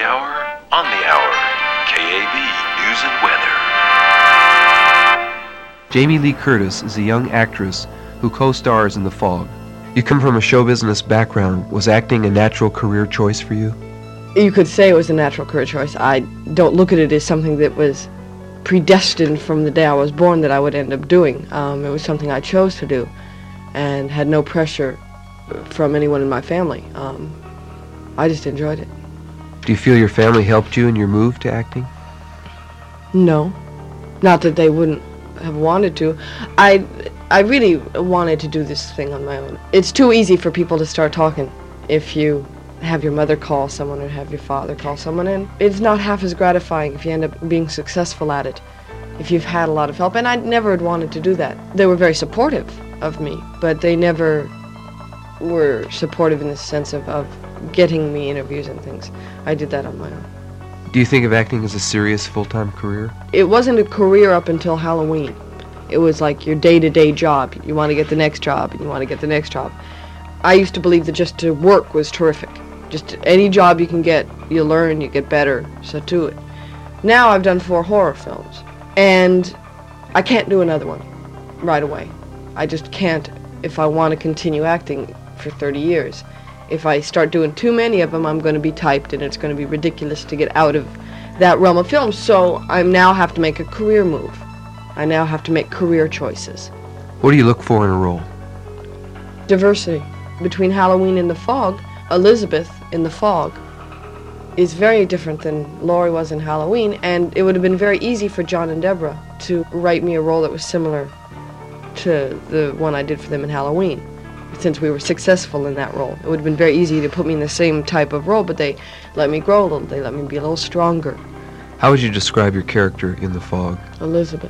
hour, on the hour, KAB News and Weather. Jamie Lee Curtis is a young actress who co-stars in The Fog. You come from a show business background. Was acting a natural career choice for you? You could say it was a natural career choice. I don't look at it as something that was predestined from the day I was born that I would end up doing. It was something I chose to do and had no pressure from anyone in my family. I just enjoyed it. Do you feel your family helped you in your move to acting? No. Not that they wouldn't have wanted to. I really wanted to do this thing on my own. It's too easy for people to start talking if you have your mother call someone or have your father call someone, and it's not half as gratifying if you end up being successful at it, if you've had a lot of help. And I never had wanted to do that. They were very supportive of me, but they never were supportive in the sense of getting me interviews and things. I did that on my own. Do you think of acting as a serious full-time career? It wasn't a career up until Halloween. It was like your day-to-day job. You want to get the next job, and you want to get the next job. I used to believe that just to work was terrific. Just any job you can get, you learn, you get better, so do it. Now I've done 4 horror films, and I can't do another one right away. I just can't if I want to continue acting for 30 years. If I start doing too many of them, I'm going to be typed, and it's going to be ridiculous to get out of that realm of film. So I now have to make a career move. I now have to make career choices. What do you look for in a role? Diversity. Between Halloween and The Fog, Elizabeth in The Fog is very different than Laurie was in Halloween, and it would have been very easy for John and Deborah to write me a role that was similar to the one I did for them in Halloween. Since we were successful in that role, it would have been very easy to put me in the same type of role, but they let me grow a little. They let me be a little stronger. How would you describe your character in The Fog? Elizabeth.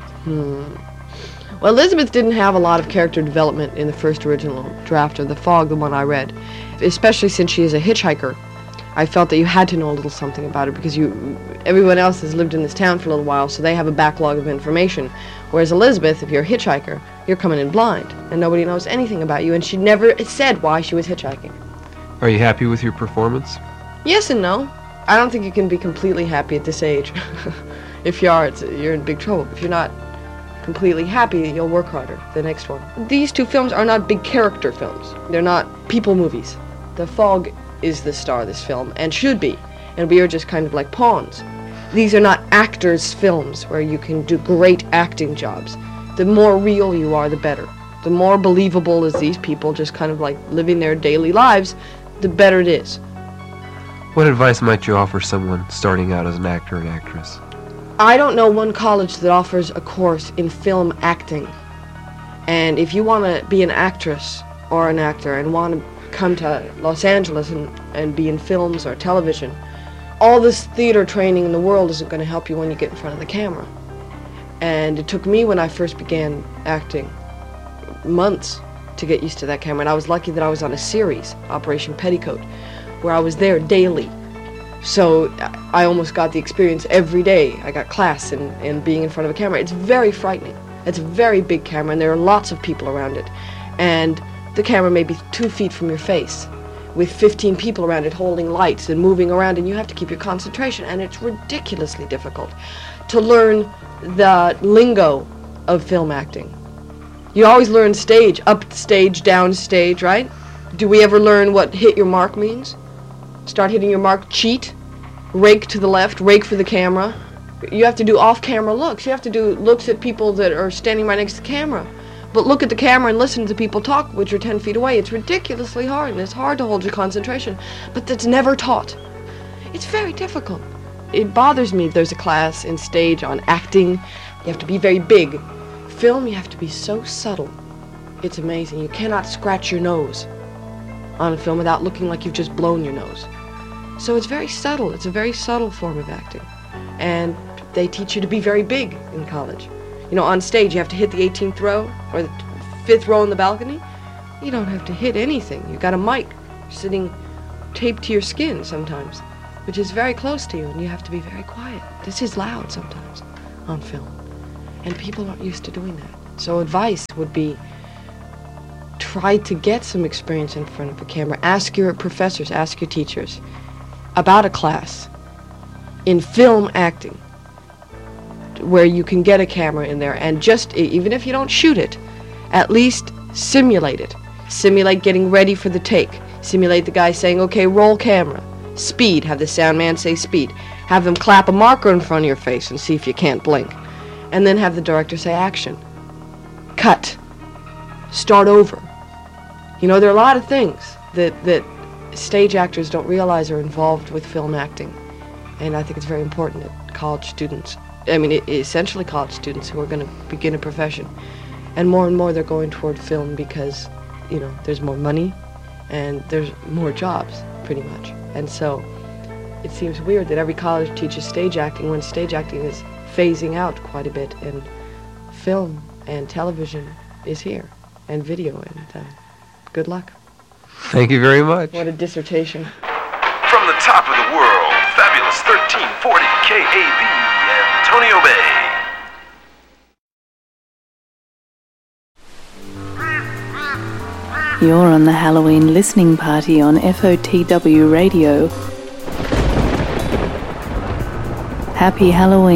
Well, Elizabeth didn't have a lot of character development in the first original draft of The Fog, the one I read. Especially since she is a hitchhiker, I felt that you had to know a little something about her because everyone else has lived in this town for a little while, so they have a backlog of information. Whereas Elizabeth, if you're a hitchhiker, you're coming in blind, and nobody knows anything about you, and she never said why she was hitchhiking. Are you happy with your performance? Yes and no. I don't think you can be completely happy at this age. If you are, you're in big trouble. If you're not completely happy, you'll work harder the next one. These 2 films are not big character films. They're not people movies. The Fog is the star of this film, and should be, and we are just kind of like pawns. These are not actors' films where you can do great acting jobs. The more real you are, the better. The more believable as these people just kind of like living their daily lives, the better it is. What advice might you offer someone starting out as an actor and actress? I don't know one college that offers a course in film acting. And if you want to be an actress or an actor and want to come to Los Angeles and be in films or television, all this theater training in the world isn't going to help you when you get in front of the camera. And it took me, when I first began acting, months to get used to that camera. And I was lucky that I was on a series, Operation Petticoat, where I was there daily. So I almost got the experience every day. I got class in being in front of a camera. It's very frightening. It's a very big camera, and there are lots of people around it. And the camera may be 2 feet from your face, with 15 people around it holding lights and moving around, and you have to keep your concentration, and it's ridiculously difficult to learn the lingo of film acting. You always learn stage, up stage, down stage, right? Do we ever learn what hit your mark means? Start hitting your mark, cheat, rake to the left, rake for the camera. You have to do off-camera looks. You have to do looks at people that are standing right next to the camera. But look at the camera and listen to people talk, which are 10 feet away. It's ridiculously hard, and it's hard to hold your concentration, but that's never taught. It's very difficult. It bothers me there's a class in stage on acting. You have to be very big. Film, you have to be so subtle. It's amazing. You cannot scratch your nose on a film without looking like you've just blown your nose. So it's very subtle. It's a very subtle form of acting. And they teach you to be very big in college. You know, on stage, you have to hit the 18th row or the 5th row in the balcony. You don't have to hit anything. You've got a mic sitting taped to your skin sometimes, which is very close to you, and you have to be very quiet. This is loud sometimes on film, and people aren't used to doing that. So advice would be try to get some experience in front of a camera. Ask your professors, ask your teachers about a class. in film acting, where you can get a camera in there and just, even if you don't shoot it, at least simulate it. Simulate getting ready for the take. Simulate the guy saying, okay, roll camera. Speed. Have the sound man say speed. Have them clap a marker in front of your face and see if you can't blink. And then have the director say action. Cut. Start over. You know, there are a lot of things that stage actors don't realize are involved with film acting. And I think it's very important that college students, essentially college students who are going to begin a profession, and more they're going toward film because, you know, there's more money and there's more jobs, pretty much. And so it seems weird that every college teaches stage acting when stage acting is phasing out quite a bit, and film and television is here, and video, and good luck. Thank you very much. What a dissertation. From the top of the world, fabulous 1340 KAB, Antonio Bay. You're on the Halloween listening party on FOTW Radio. Happy Halloween.